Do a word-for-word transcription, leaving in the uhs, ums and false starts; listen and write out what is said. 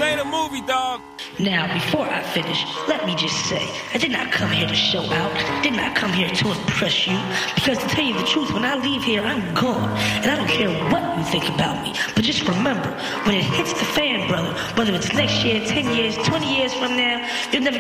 ain't a movie, dog. Now, before I finish, let me just say, I did not come here to show out, did not come here to impress you, because to tell you the truth, when I leave here, I'm gone, and I don't care what you think about me, but just remember, when it hits the fan, brother, whether it's next year, ten years, twenty years from now, you'll never